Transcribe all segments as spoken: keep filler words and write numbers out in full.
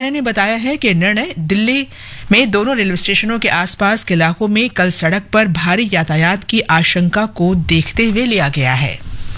मंत्रालय ने बताया है कि निर्णय दिल्ली में दोनों रेलवे स्टेशनों के आसपास के इलाकों में कल सड़क पर भारी यातायात की आशंका को देखते हुए लिया गया है।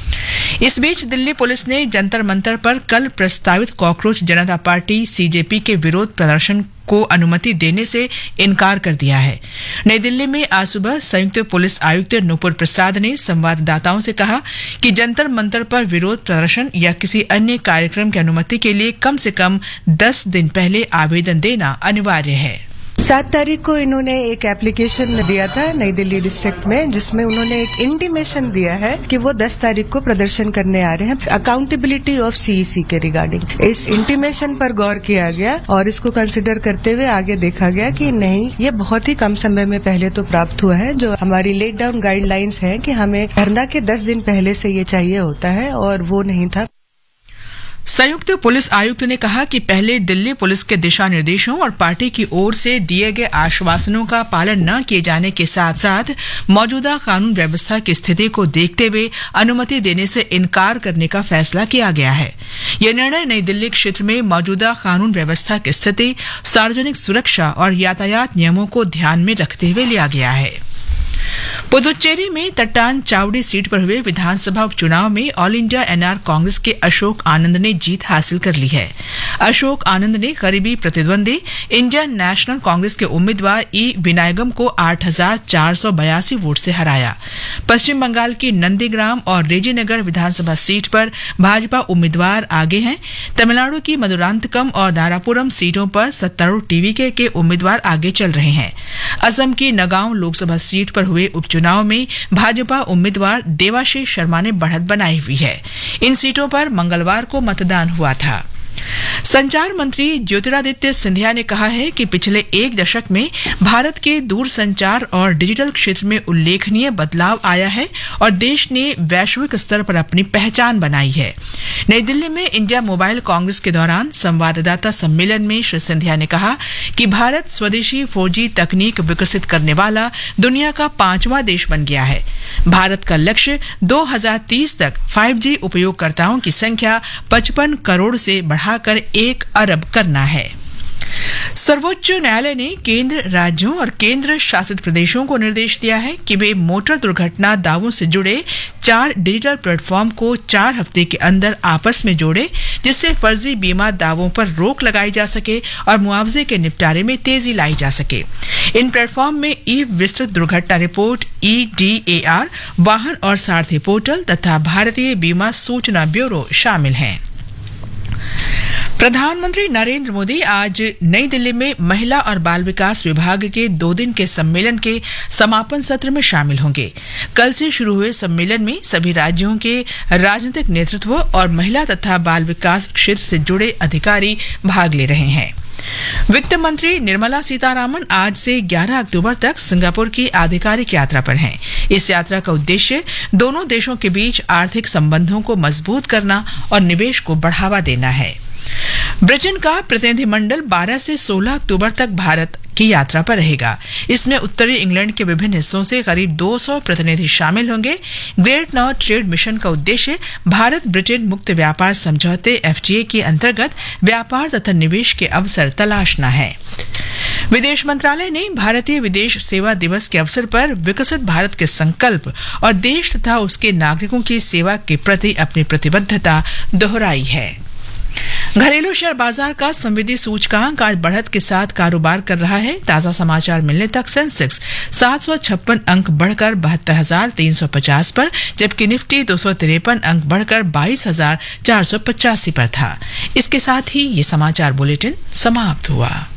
इस बीच दिल्ली पुलिस ने जंतर मंतर पर कल प्रस्तावित कॉकरोच जनता पार्टी सीजेपी के विरोध प्रदर्शन को अनुमति देने से इनकार कर दिया है। नई दिल्ली में आज सुबह संयुक्त पुलिस आयुक्त नूपुर प्रसाद ने संवाददाताओं से कहा कि जंतर मंतर पर विरोध प्रदर्शन या किसी अन्य कार्यक्रम की अनुमति के लिए कम से कम दस दिन पहले आवेदन देना अनिवार्य है। सात तारीख को इन्होंने एक एप्लीकेशन दिया था नई दिल्ली डिस्ट्रिक्ट में, जिसमें उन्होंने एक इंटीमेशन दिया है कि वो दस तारीख को प्रदर्शन करने आ रहे हैं अकाउंटेबिलिटी ऑफ सीईसी के रिगार्डिंग। इस इंटीमेशन पर गौर किया गया और इसको कंसिडर करते हुए आगे देखा गया कि नहीं, ये बहुत ही कम समय में पहले तो प्राप्त हुआ है। जो हमारी लेट डाउन गाइडलाइंस है कि हमें धरना के दस दिन पहले से ये चाहिए होता है और वो नहीं था। संयुक्त पुलिस आयुक्त ने कहा कि पहले दिल्ली पुलिस के दिशा निर्देशों और पार्टी की ओर से दिए गए आश्वासनों का पालन न किए जाने के साथ साथ मौजूदा कानून व्यवस्था की स्थिति को देखते हुए अनुमति देने से इनकार करने का फैसला किया गया है। यह निर्णय नई दिल्ली क्षेत्र में मौजूदा कानून व्यवस्था की स्थिति, सार्वजनिक सुरक्षा और यातायात नियमों को ध्यान में रखते हुए लिया गया है। पुदुचेरी में तट्टान चावड़ी सीट पर हुए विधानसभा उपचुनाव में ऑल इंडिया एनआर कांग्रेस के अशोक आनंद ने जीत हासिल कर ली है। अशोक आनंद ने करीबी प्रतिद्वंदी इंडियन नेशनल कांग्रेस के उम्मीदवार ई विनायगम को आठ हजार चार सौ बयासी वोट से हराया। पश्चिम बंगाल की नंदीग्राम और रेजीनगर विधानसभा सीट पर भाजपा उम्मीदवार आगे हैं। तमिलनाडु की मधुरांतकम और दारापुरम सीटों पर सत्तारूढ़ टीवीके के उम्मीदवार आगे चल रहे हैं। असम की नगांव लोकसभा सीट पर हुए उपचुनाव में भाजपा उम्मीदवार देवाशीष शर्मा ने बढ़त बनाई हुई है। इन सीटों पर मंगलवार को मतदान हुआ था। संचार मंत्री ज्योतिरादित्य सिंधिया ने कहा है कि पिछले एक दशक में भारत के दूरसंचार और डिजिटल क्षेत्र में उल्लेखनीय बदलाव आया है और देश ने वैश्विक स्तर पर अपनी पहचान बनाई है। नई दिल्ली में इंडिया मोबाइल कांग्रेस के दौरान संवाददाता सम्मेलन में श्री सिंधिया ने कहा कि भारत स्वदेशी फोर जी तकनीक विकसित करने वाला दुनिया का पांचवां देश बन गया है। भारत का लक्ष्य दो हजार तीस तक फाइव जी उपयोगकर्ताओं की संख्या पचपन करोड़ से बढ़ाकर एक अरब करना है। सर्वोच्च न्यायालय ने केंद्र, राज्यों और केंद्र शासित प्रदेशों को निर्देश दिया है कि वे मोटर दुर्घटना दावों से जुड़े चार डिजिटल प्लेटफॉर्म को चार हफ्ते के अंदर आपस में जोड़े, जिससे फर्जी बीमा दावों पर रोक लगाई जा सके और मुआवजे के निपटारे में तेजी लाई जा सके। इन प्लेटफॉर्म में ई विस्तृत दुर्घटना report, E D A R, वाहन और सारथी पोर्टल तथा भारतीय बीमा सूचना ब्यूरो शामिल हैं। प्रधानमंत्री नरेंद्र मोदी आज नई दिल्ली में महिला और बाल विकास विभाग के दो दिन के सम्मेलन के समापन सत्र में शामिल होंगे। कल से शुरू हुए सम्मेलन में सभी राज्यों के राजनीतिक नेतृत्व और महिला तथा बाल विकास क्षेत्र से जुड़े अधिकारी भाग ले रहे हैं। वित्त मंत्री निर्मला सीतारामन आज से ग्यारह अक्टूबर तक सिंगापुर की आधिकारिक यात्रा पर हैं। इस यात्रा का उद्देश्य दोनों देशों के बीच आर्थिक संबंधों को मजबूत करना और निवेश को बढ़ावा देना है। ब्रिटेन का प्रतिनिधिमंडल बारह से सोलह अक्टूबर तक भारत की यात्रा पर रहेगा। इसमें उत्तरी इंग्लैंड के विभिन्न हिस्सों से करीब दो सौ प्रतिनिधि शामिल होंगे। ग्रेट नॉर्थ ट्रेड मिशन का उद्देश्य भारत ब्रिटेन मुक्त व्यापार समझौते एफ टी ए के अंतर्गत व्यापार तथा निवेश के अवसर तलाशना है। विदेश मंत्रालय ने भारतीय विदेश सेवा दिवस के अवसर पर विकसित भारत के संकल्प और देश तथा उसके नागरिकों की सेवा के प्रति अपनी प्रतिबद्धता दोहराई है। घरेलू शेयर बाजार का संविधि सूचकांक आज बढ़त के साथ कारोबार कर रहा है। ताजा समाचार मिलने तक सेंसेक्स सात सौ छप्पन अंक बढ़कर बहत्तर हजार तीन सौ पचास पर, जबकि निफ्टी दो सौ तिरपन अंक बढ़कर बाईस हजार चार सौ पचासी पर था। इसके साथ ही ये समाचार बुलेटिन समाप्त हुआ।